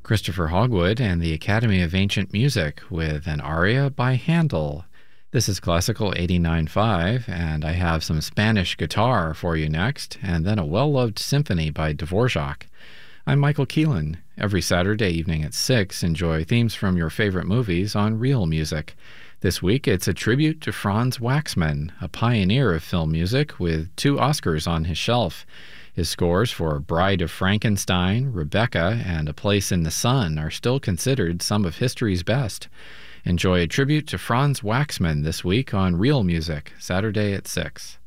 Christopher Hogwood and the Academy of Ancient Music with an aria by Handel. This is Classical 89.5, and I have some Spanish guitar for you next, and then a well-loved symphony by Dvorak. I'm Michael Keelan. Every Saturday evening at 6, enjoy themes from your favorite movies on Real Music. This week, it's a tribute to Franz Waxman, a pioneer of film music with 2 Oscars on his shelf. His scores for Bride of Frankenstein, Rebecca, and A Place in the Sun are still considered some of history's best. Enjoy a tribute to Franz Waxman this week on Real Music, Saturday at 6.